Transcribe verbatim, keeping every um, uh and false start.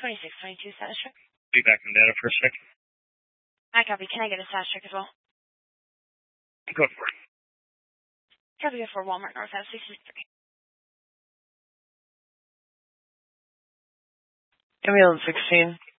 twenty-six twenty-two status check. Be back in data for a sec. I copy. Can I get a status check as well? Go for it. Copy for Walmart North Ave sixty-three. Ambulance sixteen.